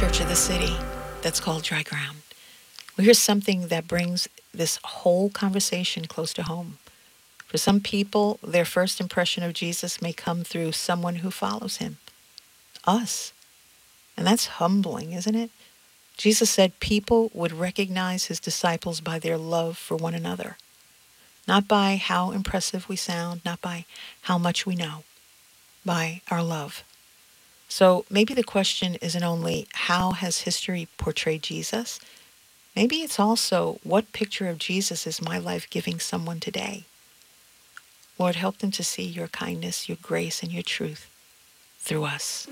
church of the city that's called Dry Ground. Well, here's something that brings this whole conversation close to home. For some people, their first impression of Jesus may come through someone who follows him, us. And that's humbling, isn't it? Jesus said people would recognize his disciples by their love for one another, not by how impressive we sound, not by how much we know, by our love. So maybe the question isn't only how has history portrayed Jesus? Maybe it's also what picture of Jesus is my life giving someone today? Lord, help them to see your kindness, your grace, and your truth through us.